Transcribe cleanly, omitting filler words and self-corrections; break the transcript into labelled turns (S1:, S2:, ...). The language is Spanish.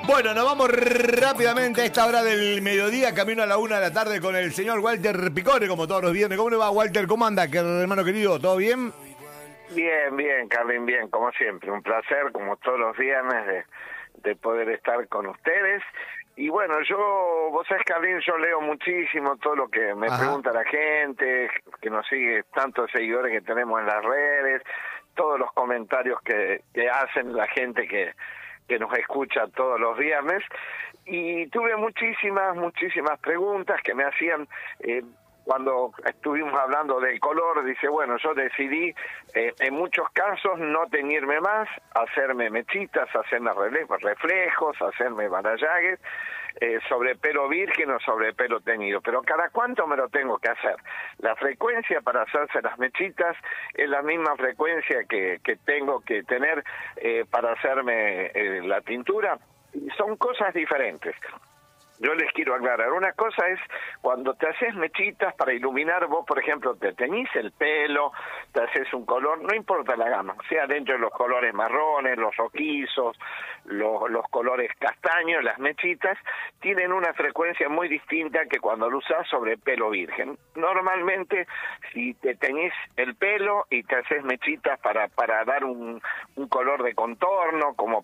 S1: Bueno, nos vamos rápidamente a esta hora del mediodía, camino a la 1 de la tarde con el señor Walter Picone, como todos los viernes. ¿Cómo le va, Walter? ¿Cómo anda, hermano querido? ¿Todo bien?
S2: Bien, Carlin, bien, como siempre. Un placer, como todos los viernes, de poder estar con ustedes. Y bueno, vos sabés, Carlin, yo leo muchísimo todo lo que me pregunta la gente, que nos sigue, tantos seguidores que tenemos en las redes, todos los comentarios que hacen la gente que nos escucha todos los viernes, y tuve muchísimas preguntas que me hacían cuando estuvimos hablando del color. Dice, bueno, yo decidí en muchos casos no teñirme más, hacerme mechitas, hacerme reflejos, hacerme barallagues, sobre pelo virgen o sobre pelo teñido, pero ¿cada cuánto me lo tengo que hacer? La frecuencia para hacerse las mechitas es la misma frecuencia que tengo que tener para hacerme la tintura. Son cosas diferentes. Yo les quiero aclarar, una cosa es cuando te haces mechitas para iluminar, vos por ejemplo te teñís el pelo, te haces un color, no importa la gama, sea dentro de los colores marrones, los roquizos, los colores castaños, las mechitas tienen una frecuencia muy distinta que cuando lo usás sobre pelo virgen. Normalmente si te teñís el pelo y te haces mechitas para dar un color de contorno, como